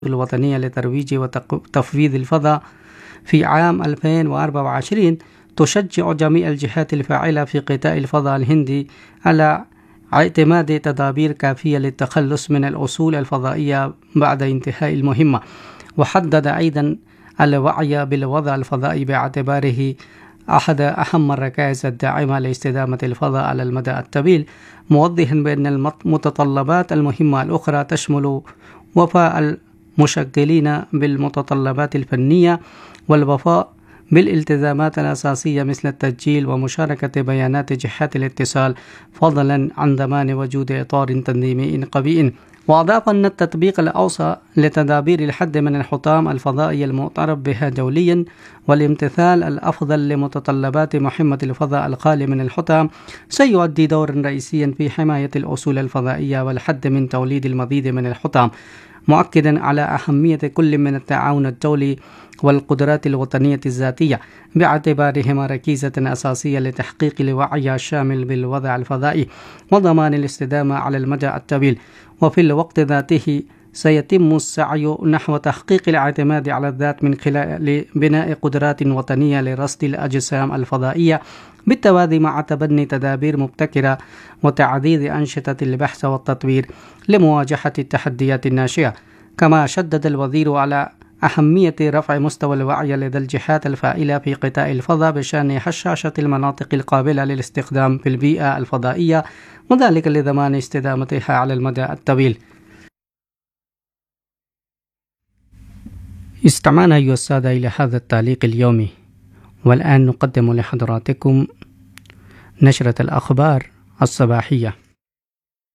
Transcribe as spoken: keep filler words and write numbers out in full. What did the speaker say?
الوطنية لترويج وتفويض الفضاء في عام ألفين وأربعة وعشرين تشجع جميع الجهات الفاعلة في قطاع الفضاء الهندي على اعتماد تدابير كافية للتخلص من الأصول الفضائية بعد انتهاء المهمة. وحدد أيضا الوعي بالوضع الفضائي باعتباره أحد أهم الركائز الداعمة لاستدامة الفضاء على المدى الطويل، موضحا بأن المتطلبات المهمة الأخرى تشمل وفاء المشغلين بالمتطلبات الفنية والوفاء بالالتزامات الأساسية مثل التسجيل ومشاركة بيانات جهات الاتصال، فضلا عن ضمان وجود إطار تنظيمي قوي. وأضاف أن التطبيق الأوسع لتدابير الحد من الحطام الفضائي المعترف بها دوليا والامتثال الأفضل لمتطلبات مهمة الفضاء الخالي من الحطام سيؤدي دورا رئيسيا في حماية الأصول الفضائية والحد من توليد المزيد من الحطام، مؤكدا على أهمية كل من التعاون الدولي والقدرات الوطنية الذاتية باعتبارهما ركيزة أساسية لتحقيق الوعي الشامل بالوضع الفضائي وضمان الاستدامة على المدى الطويل. وفي الوقت ذاته سيتم السعي نحو تحقيق الاعتماد على الذات من خلال بناء قدرات وطنية لرصد الأجسام الفضائية بالتوازي مع تبني تدابير مبتكرة وتعزيز أنشطة البحث والتطوير لمواجهة التحديات الناشئة. كما شدد الوزير على أهمية رفع مستوى الوعي لدى الجهات الفاعلة في قطاع الفضاء بشأن هشاشة المناطق القابلة للاستخدام في البيئة الفضائية، وذلك لضمان استدامتها على المدى الطويل. استمعنا أيها السادة إلى هذا التعليق اليومي، والآن نقدم لحضراتكم نشرة الأخبار الصباحية.